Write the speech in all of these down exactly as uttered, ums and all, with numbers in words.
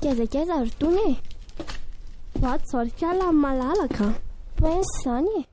Kaizakaiza ry tony e. Vato zao rikala amin'ny malalaka. Prince zany e.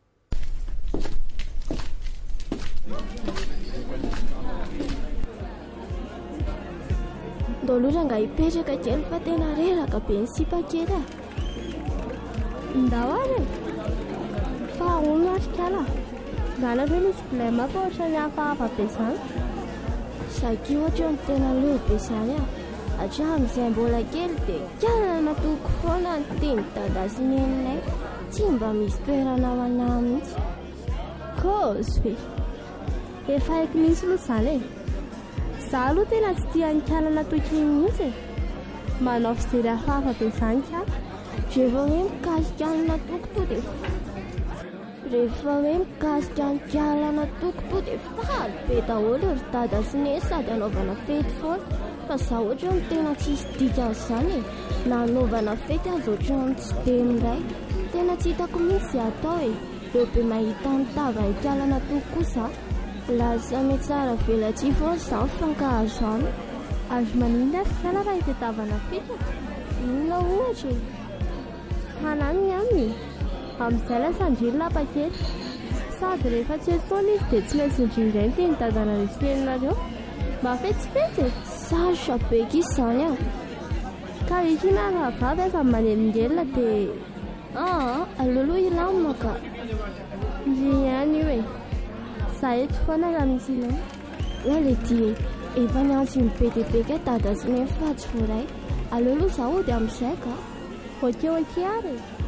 Ndolotra nga hipetraka kely fa tena reraka be ny sipa kely a. Ndao ary fa ahoana rikala. Ngala hoe misy problème fa ohatra ny hafahafa be zany. Saky ohatra ny tena lehibe zany a. Hatramin'izay mbola kely dia kialana natoko foana ny teny dada sy neninay. Tsy mba misy toerana ho anahy mihitsy. Cause be efa haiko mihitsy aloha izany e. Za aloha tena tsy tia ny kialana toky iny mihitsy e. Manao fijery hafahafa be izany kiala. Rehefa hoe mikasika ny natoko to dia rehefa hoe mikasika ny kialana toko to dia faly be daholo ry dada sy neny sady anaovana fety foana. Fa za ohatra ny tena tsisy dikan'izany e. Na anaovana fety azy ohatra ny tsy dia miray. Tena tsy hitako mihitsy izay atao e. Eo be mahita ny tavany kialana toko kosa. Lasa mety tsara velatsy foana izany fankahazo any. Azo maninona ary kiala raha hitetavana fety? Inona ohatra e? Hanany aminy amin'izay lasa indriny lapa-kely. Sady rehefa tsy eto foana izy dia tsy maintsy indrindra ny teny dadana rehefa teninareo mba fetsifetsy e. Sarotra be izy izany a. Ka ikina raha vavy aza manelingelina dia ah aloloha ilamina ka. Indriny ihany io e. Za eto foana raha misy ilana. Lale die efa niantso ny be dia be ka dada sy neny fa tsy voaray. Aloloha za ody amin'izay ka. Oke oke ary.